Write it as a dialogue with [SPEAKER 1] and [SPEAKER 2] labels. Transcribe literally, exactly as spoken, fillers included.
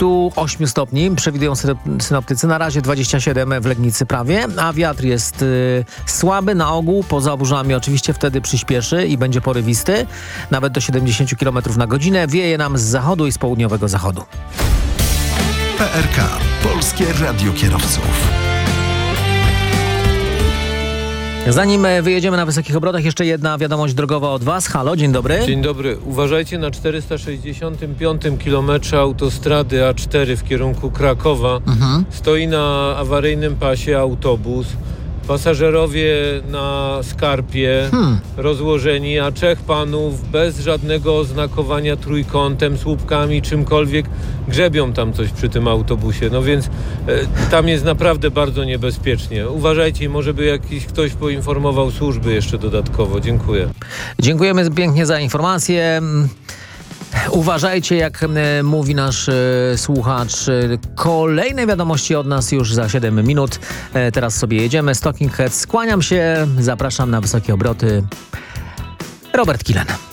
[SPEAKER 1] dwudziestu ośmiu stopni, przewidują synoptycy. Na razie dwadzieścia siedem w Legnicy prawie, a wiatr jest y, słaby na ogół, poza burzami oczywiście wtedy przyspieszy i będzie porywisty, nawet do siedemdziesiąt kilometrów na godzinę. Wieje nam z zachodu i z południowego zachodu.
[SPEAKER 2] P R K. Polskie Radio Kierowców.
[SPEAKER 1] Zanim wyjedziemy na wysokich obrotach, jeszcze jedna wiadomość drogowa od Was. Halo, dzień dobry.
[SPEAKER 3] Dzień dobry. Uważajcie na czterysta sześćdziesiątym piątym kilometrze autostrady A cztery w kierunku Krakowa. Mhm. Stoi na awaryjnym pasie autobus. Pasażerowie na skarpie hmm. rozłożeni, a trzech panów bez żadnego oznakowania trójkątem, słupkami, czymkolwiek grzebią tam coś przy tym autobusie. No więc e, tam jest naprawdę bardzo niebezpiecznie. Uważajcie, może by jakiś ktoś poinformował służby jeszcze dodatkowo. Dziękuję.
[SPEAKER 1] Dziękujemy pięknie za informację. Uważajcie, jak e, mówi nasz e, słuchacz. E, kolejne wiadomości od nas już za siedem minut. E, teraz sobie jedziemy. Talking Heads. Skłaniam się. Zapraszam na wysokie obroty. Robert Kilen.